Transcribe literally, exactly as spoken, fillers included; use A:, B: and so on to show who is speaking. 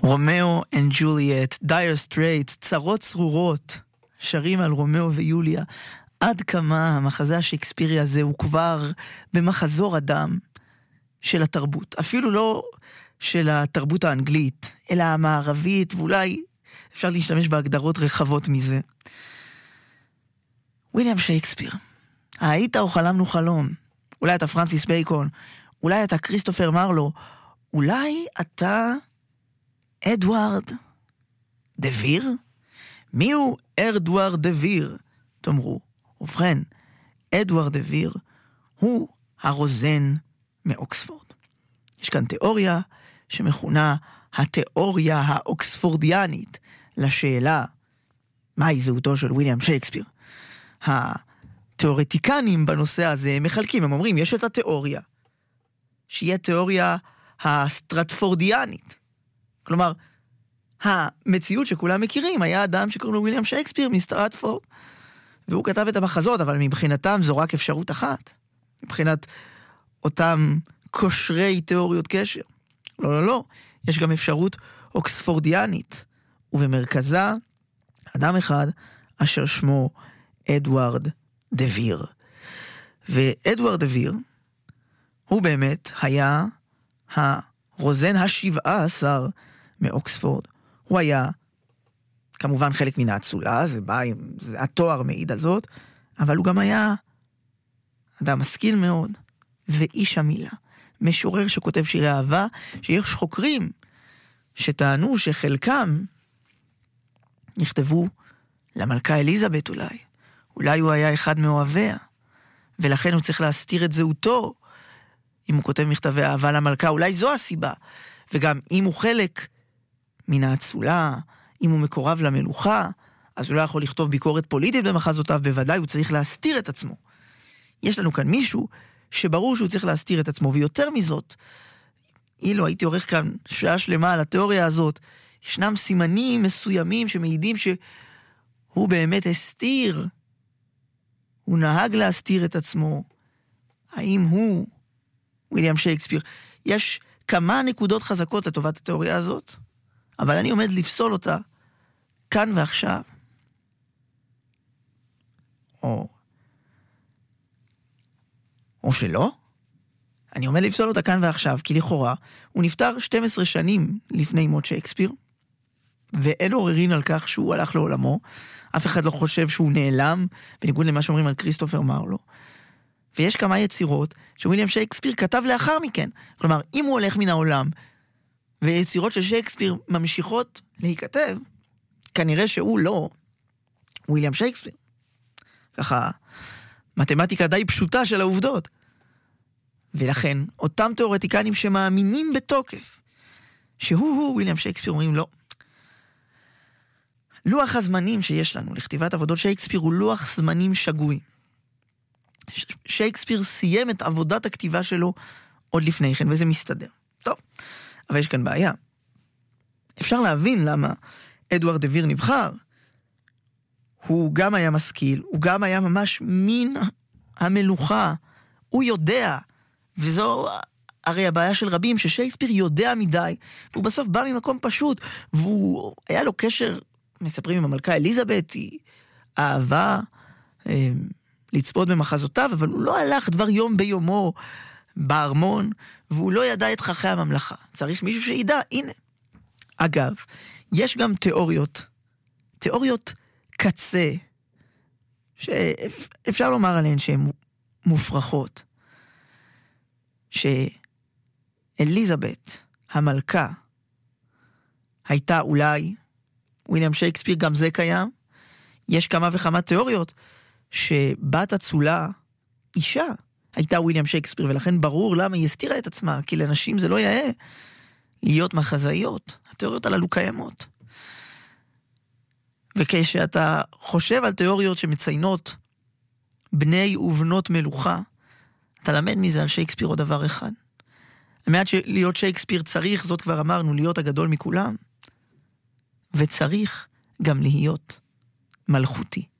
A: רומאו and ג'וליאט, דייר סטרייטס, צרות צרורות, שרים על רומאו ויוליה. עד כמה המחזה השקספירי הזה הוא כבר במחזור אדם של התרבות. אפילו לא של התרבות האנגלית, אלא המערבית, ואולי אפשר להשתמש בהגדרות רחבות מזה. וויליאם שייקספיר, היית או חלמנו חלום? אולי אתה פרנסיס בייקון, אולי אתה כריסטופר מרלו, אולי אתה אדוארד דה ויר? מי הוא אדוארד דה ויר? תאמרו, ובכן, אדוארד דה ויר הוא הרוזן מאוקספורד. יש כאן תיאוריה שמכונה התיאוריה האוקספורדיאנית לשאלה מהי זהותו של וויליאם שייקספיר. התיאורטיקנים בנושא הזה מחלקים, הם אומרים, יש את התיאוריה, שהיא התיאוריה הסטרטפורדיאנית. כלומר, המציאות שכולם מכירים, היה אדם שקוראים לו וויליאם שייקספיר מסטרטפורד, והוא כתב את המחזות, אבל מבחינתם זו רק אפשרות אחת. מבחינת אותם קושרי תיאוריות קשר. לא, לא, לא. יש גם אפשרות אוקספורדיאנית, ובמרכזה אדם אחד אשר שמו אדוארד דה ויר. ואדוארד דה ויר הוא באמת היה הרוזן השבעה עשר מאוקספורד. הוא היה כמובן חלק מן האצולה, זה בא, זה, התואר מעיד על זאת, אבל הוא גם היה אדם משכיל מאוד, ואיש המילה, משורר שכותב שירי אהבה, שיש חוקרים שטענו שחלקם נכתבו למלכה אליזבת אולי, אולי הוא היה אחד מאוהביה, ולכן הוא צריך להסתיר את זהותו, אם הוא כותב מכתבי אהבה למלכה, אולי זו הסיבה, וגם אם הוא חלק מן האצולה, אם הוא מקורב למלוכה, אז הוא לא יכול לכתוב ביקורת פוליטית במחזותיו, בוודאי הוא צריך להסתיר את עצמו. יש לנו כאן מישהו שברור שהוא צריך להסתיר את עצמו, ויותר מזאת, אילו הייתי עורך כאן שעה שלמה על התיאוריה הזאת, ישנם סימנים מסוימים שמעידים שהוא באמת הסתיר, הוא נהג להסתיר את עצמו. האם הוא וויליאם שייקספיר? יש כמה נקודות חזקות לטובת התיאוריה הזאת, אבל אני עומד לפסול אותה כאן ועכשיו. או או שלא. אני עומד לפסול אותה כאן ועכשיו, כי לכאורה הוא נפטר שתים עשרה שנים לפני מות שייקספיר, ואין עוררין על כך שהוא הלך לעולמו. אף אחד לא חושב שהוא נעלם, בניגוד למה שאומרים על כריסטופר מרלו. ויש כמה יצירות שוויליאם שייקספיר כתב לאחר מכן. כלומר, אם הוא הולך מן העולם, ויצירות של שייקספיר ממשיכות להיכתב, כנראה שהוא לא וויליאם שייקספיר. ככה, מתמטיקה די פשוטה של העובדות. ולכן, אותם תיאורטיקנים שמאמינים בתוקף, שהוא-הוא וויליאם שייקספיר, אומרים לא. לוח הזמנים שיש לנו לכתיבת עבודות שייקספיר הוא לוח זמנים שגוי. שייקספיר סיים את עבודת הכתיבה שלו עוד לפני כן, וזה מסתדר. טוב, אבל יש כאן בעיה. אפשר להבין למה אדוארד דה ויר נבחר. הוא גם היה משכיל, הוא גם היה ממש מן המלוכה. הוא יודע, וזו הרי הבעיה של רבים, ששייקספיר יודע מדי, והוא בסוף בא ממקום פשוט, והוא היה לו קשר, מספרים עם המלכה אליזבת, היא אהבה אה, לצפות במחזותיו, אבל הוא לא הלך דבר יום ביומו בארמון, והוא לא ידע את חכי הממלכה. צריך מישהו שידע, הנה. אגב, יש גם תיאוריות, תיאוריות קצה, שאפשר לומר עליהן שהן מופרכות, שאליזבת, המלכה, הייתה אולי, וויליאם שייקספיר, גם זה קיים, יש כמה וכמה תיאוריות, שבת אצולה, אישה, הייתה וויליאם שייקספיר, ולכן ברור למה היא הסתירה את עצמה, כי לנשים זה לא יאה להיות מחזאיות. התיאוריות הללו קיימות. וכשאתה חושב על תיאוריות שמציינות בני ובנות מלוכה, אתה למד מזה על שייקספיר עוד דבר אחד. למעט להיות שייקספיר צריך, זאת כבר אמרנו, להיות הגדול מכולם, וצריך גם להיות מלכותי.